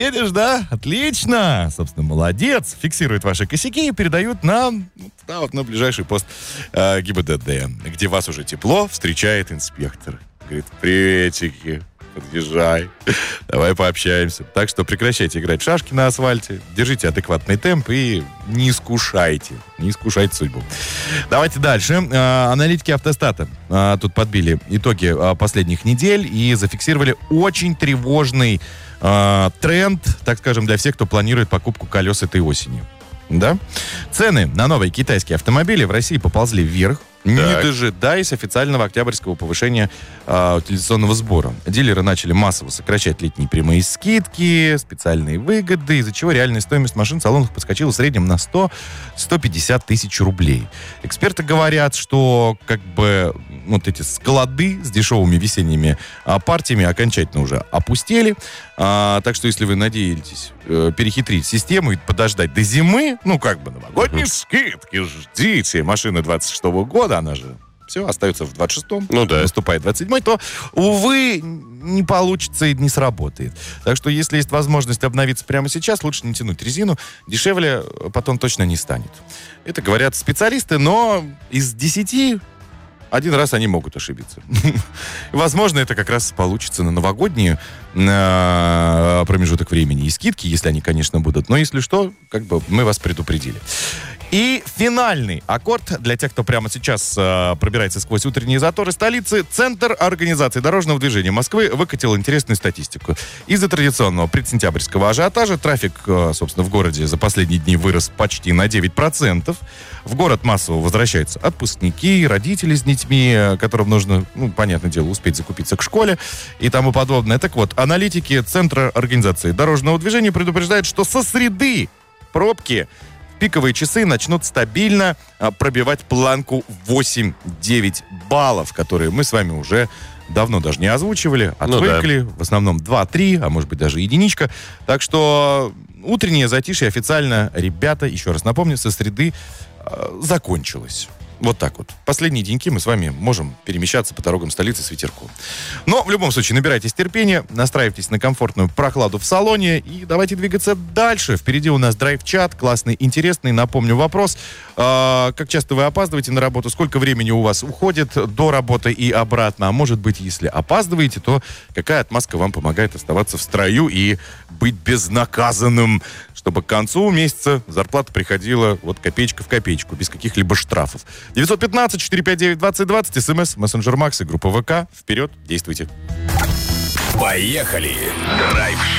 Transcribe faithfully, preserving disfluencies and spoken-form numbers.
Едешь, да? Отлично. Собственно, молодец. Фиксируют ваши косяки и передают нам да, вот на ближайший пост э, ГИБДД, где вас уже тепло встречает инспектор. Говорит, приветики. Подъезжай, давай пообщаемся. Так что прекращайте играть в шашки на асфальте, держите адекватный темп и не искушайте, не искушайте судьбу. Давайте дальше. А, аналитики Автостата а, тут подбили итоги а, последних недель и зафиксировали очень тревожный а, тренд, так скажем, для всех, кто планирует покупку колес этой осенью. Да? Цены на новые китайские автомобили в России поползли вверх, не дожидаясь официального октябрьского повышения э, утилизационного сбора. Дилеры начали массово сокращать летние прямые скидки, специальные выгоды, из-за чего реальная стоимость машин в салонах подскочила в среднем на сто - сто пятьдесят тысяч рублей. Эксперты говорят, что как бы вот эти склады с дешевыми весенними а, партиями окончательно уже опустели. А, так что если вы надеетесь э, перехитрить систему и подождать до зимы, ну как бы новогодние скидки, ждите машины двадцать шестого года, она же все, остается в двадцать шестом, ну, да. наступает двадцать седьмой, то, увы, не получится и не сработает. Так что, если есть возможность обновиться прямо сейчас, лучше не тянуть резину, дешевле потом точно не станет. Это говорят специалисты, но из десяти один раз они могут ошибиться. Возможно, это как раз получится на новогодний на промежуток времени и скидки, если они, конечно, будут. Но если что, как бы мы вас предупредили. И финальный аккорд для тех, кто прямо сейчас э, пробирается сквозь утренние заторы столицы. Центр организации дорожного движения Москвы выкатил интересную статистику. Из-за традиционного предсентябрьского ажиотажа трафик, э, собственно, в городе за последние дни вырос почти на девять процентов. В город массово возвращаются отпускники, родители с детьми, которым нужно, ну, понятное дело, успеть закупиться к школе и тому подобное. Так вот, аналитики Центра организации дорожного движения предупреждают, что со среды пробки пиковые часы начнут стабильно а, пробивать планку восемь-девять баллов, которые мы с вами уже давно даже не озвучивали, отвыкли. Ну, да. В основном два-три, а может быть даже единичка. Так что утреннее затишье официально, ребята, еще раз напомню, со среды а, закончилось. Вот так вот. Последние деньки мы с вами можем перемещаться по дорогам столицы с ветерком. Но в любом случае набирайтесь терпения, настраивайтесь на комфортную прохладу в салоне и давайте двигаться дальше. Впереди у нас драйв-чат, классный, интересный. Напомню вопрос. Э, как часто вы опаздываете на работу? Сколько времени у вас уходит до работы и обратно? А может быть, если опаздываете, то какая отмазка вам помогает оставаться в строю и быть безнаказанным, чтобы к концу месяца зарплата приходила вот копеечка в копеечку, без каких-либо штрафов. девятьсот пятнадцать четыреста пятьдесят девять двадцать двадцать, смс, мессенджер Макс и группа ВК. Вперед, действуйте. Поехали! Драйв-шоу